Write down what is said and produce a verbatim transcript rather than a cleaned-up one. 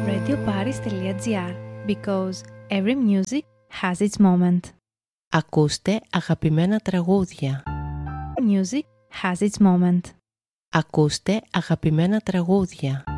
radioparis.gr because every music has its moment. Ακούστε αγαπημένα τραγούδια. Music has its moment. Ακούστε αγαπημένα τραγούδια.